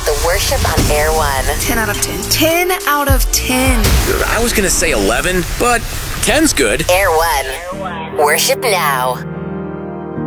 the Worship on Air 1. 10 out of 10. 10 out of 10. I was gonna say 11, but 10's good. Air 1. Worship now.